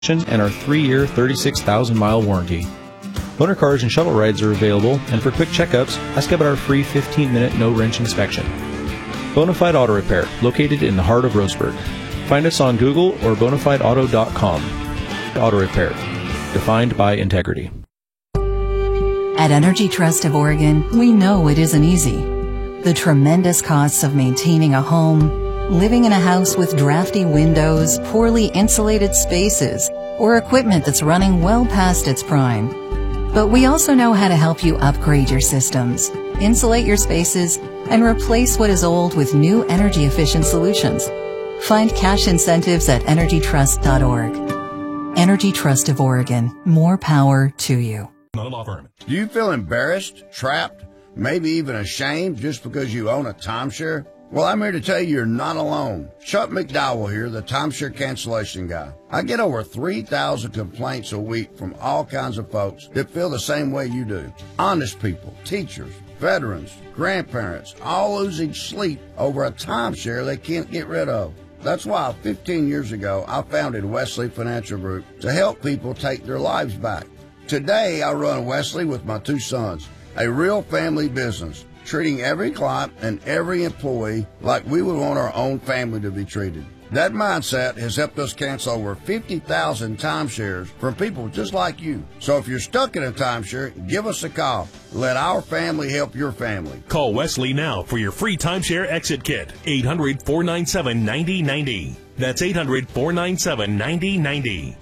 and our 3-year, 36,000-mile warranty. Loaner cars and shuttle rides are available, and for quick checkups, ask about our free 15-minute no-wrench inspection. Bonafide Auto Repair, located in the heart of Roseburg. Find us on Google or bonafideauto.com. Auto Repair, defined by integrity. At Energy Trust of Oregon, we know it isn't easy. The tremendous costs of maintaining a home, living in a house with drafty windows, poorly insulated spaces, or equipment that's running well past its prime. But we also know how to help you upgrade your systems, insulate your spaces, and replace what is old with new energy-efficient solutions. Find cash incentives at EnergyTrust.org. Energy Trust of Oregon. More power to you. Not a law firm. Do you feel embarrassed, trapped, maybe even ashamed just because you own a timeshare? Well, I'm here to tell you you're not alone. Chuck McDowell here, the timeshare cancellation guy. I get over 3,000 complaints a week from all kinds of folks that feel the same way you do. Honest people, teachers, veterans, grandparents, all losing sleep over a timeshare they can't get rid of. That's why 15 years ago, I founded Wesley Financial Group to help people take their lives back. Today, I run Wesley with my 2 sons, a real family business, treating every client and every employee like we would want our own family to be treated. That mindset has helped us cancel over 50,000 timeshares from people just like you. So if you're stuck in a timeshare, give us a call. Let our family help your family. Call Wesley now for your free timeshare exit kit. 800-497-9090. That's 800-497-9090.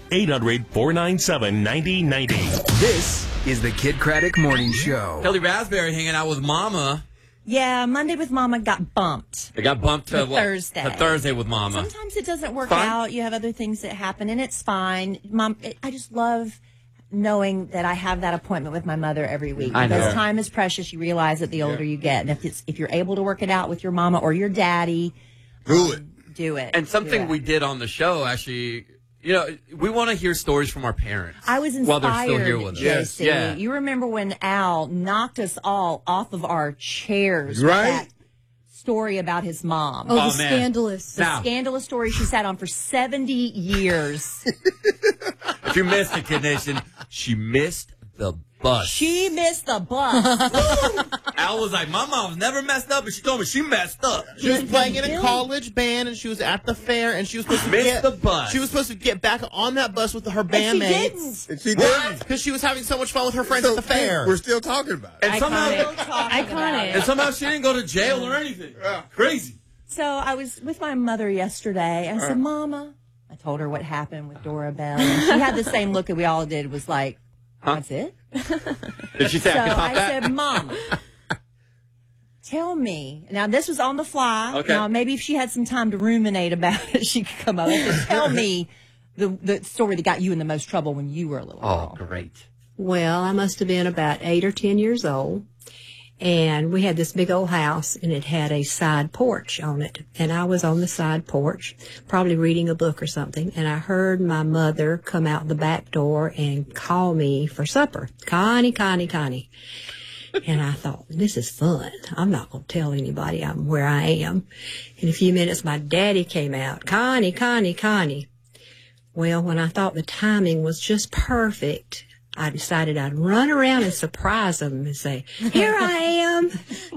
800-497-9090. This is the Kid Craddock Morning Show. Kelly Raspberry hanging out with Mama. Yeah, Monday with Mama got bumped. It got bumped to Thursday. To Thursday with Mama. Sometimes it doesn't work out. You have other things that happen, and it's fine. Mom, I just love knowing that I have that appointment with my mother every week. I know. Because time is precious. You realize it the older you get. And if you're able to work it out with your mama or your daddy, do it. And something we did on the show, actually, you know, we want to hear stories from our parents. I was inspired, while they're still here with us. JC. Yeah. You remember when Al knocked us all off of our chairs? Right. With that story about his mom. Oh, the scandalous. The scandalous story she sat on for 70 years. If you missed it, Kid Nation, she missed the bus. She missed the bus. Al was like, my mom's never messed up, and she told me she messed up. She was playing in a college band, and she was at the fair, and she was supposed to Missed the bus. She was supposed to get back on that bus with her bandmates. And she didn't. Because she was having so much fun with her friends at the fair. We're still talking about it. And somehow, Iconic. she didn't go to jail or anything. Crazy. So I was with my mother yesterday. I said, Mama, I told her what happened with Dora Bell. And she had the same look that we all did, was like, that's it? Did she say I could pop I that? said, Mom, tell me. Now, this was on the fly. Okay. Now, maybe if she had some time to ruminate about it, she could come up and say, tell me the story that got you in the most trouble when you were a little girl. Oh, great. Well, I must have been about 8 or 10 years old. And we had this big old house, and it had a side porch on it. And I was on the side porch, probably reading a book or something, and I heard my mother come out the back door and call me for supper. Connie, Connie, Connie. And I thought, this is fun. I'm not going to tell anybody I'm where I am. In a few minutes, my daddy came out. Connie, Connie, Connie. Well, when I thought the timing was just perfect, I decided I'd run around and surprise them and say, here I am.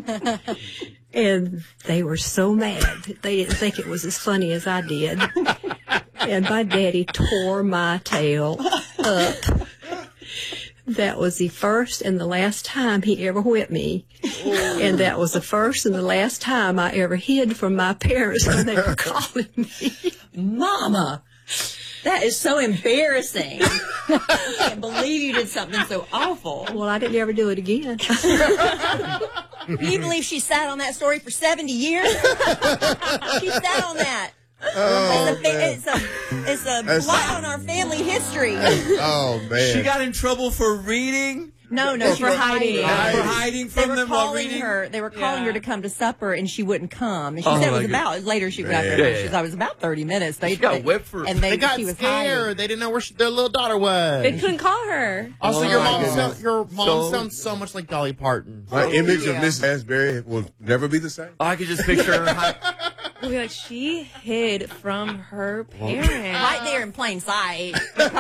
And they were so mad. They didn't think it was as funny as I did. And my daddy tore my tail up. That was the first and the last time he ever whipped me. And that was the first and the last time I ever hid from my parents when they were calling me. Mama, that is so embarrassing. I can't believe you did something so awful. Well, I didn't ever do it again. Can you believe she sat on that story for 70 years? She sat on that. Oh, it's a blot on our family history. Oh, man. She got in trouble for reading? No, for hiding. For hiding from them while reading? They were calling her to come to supper, and she wouldn't come. And she said it was about, later she got there, she said it was about 30 minutes. She got whipped for and they got she was scared. hiding. They didn't know where their little daughter was. They couldn't call her. Also, your mom sounds so much like Dolly Parton. My image of Miss Asbury will never be the same. I could just picture her We'll be like, she hid from her parents. Right there in plain sight.